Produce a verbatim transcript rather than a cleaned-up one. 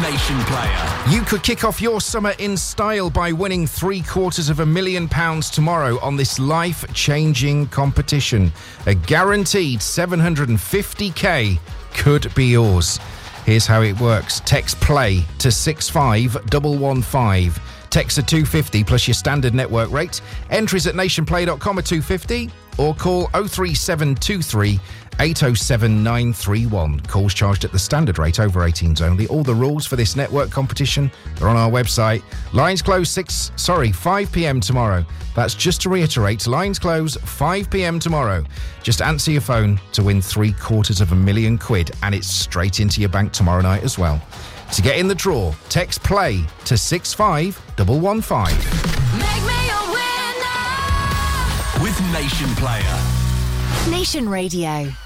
Nation Player. You could kick off your summer in style by winning three quarters of a million pounds tomorrow on this life-changing competition. A guaranteed seven hundred fifty k could be yours. Here's how it works. Text PLAY to six five one one five. Text a two fifty plus your standard network rate. Entries at nationplay dot com are two fifty or call oh three seven two three eight oh seven nine three one. Calls charged at the standard rate, over eighteens only. All the rules for this network competition are on our website. Lines close six, sorry, five p.m. tomorrow. That's just to reiterate, lines close five p.m. tomorrow. Just answer your phone to win three quarters of a million quid, and it's straight into your bank tomorrow night as well. To get in the draw, text PLAY to six five one one five. Make me a winner with Nation Player. Nation Radio.